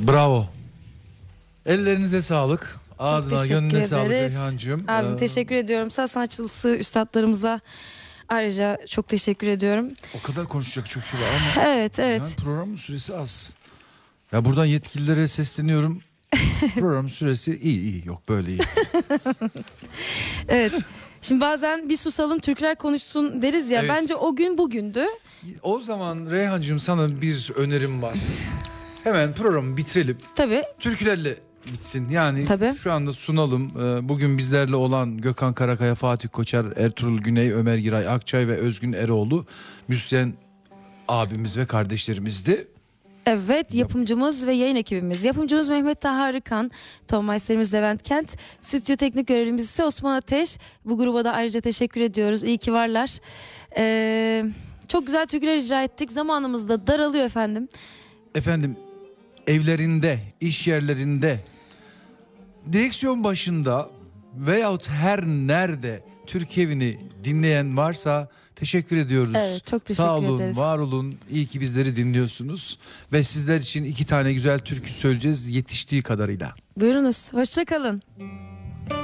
Bravo. Ellerinize sağlık. Ağzına gönlüne sağlık Reyhancığım. Abim teşekkür ediyorum. Saz sanatçısı üstadlarımıza ayrıca çok teşekkür ediyorum. O kadar konuşacak çok şey var ama. Evet. Yani programın süresi az. Ya buradan yetkililere sesleniyorum. Programın süresi iyi. Yok böyle iyi. Evet. Şimdi bazen bir susalım Türkler konuşsun deriz ya. Evet. Bence o gün bugündü. O zaman Reyhancığım sana bir önerim var. Hemen programı bitirelim. Tabii. Türkülerle bitsin. Yani tabii. Şu anda sunalım. Bugün bizlerle olan Gökhan Karakaya, Fatih Koçar, Ertuğrul Güney, Ömer Giray Akçay ve Özgün Eroğlu müzisyen abimiz ve kardeşlerimizdi. Evet, yapımcımız ve yayın ekibimiz. Yapımcımız Mehmet Taha Arıkan, ton maisterimiz Levent Kent, stüdyo teknik görevlimiz ise Osman Ateş. Bu gruba da ayrıca teşekkür ediyoruz. İyi ki varlar. Çok güzel türküler icra ettik. Zamanımız da daralıyor efendim. Efendim, evlerinde, iş yerlerinde, direksiyon başında veyahut her nerede Türk Evi'ni dinleyen varsa teşekkür ediyoruz. Evet, çok teşekkür ederiz. Sağ olun, var olun. İyi ki bizleri dinliyorsunuz. Ve sizler için 2 tane güzel türkü söyleyeceğiz yetiştiği kadarıyla. Buyurunuz, hoşça kalın.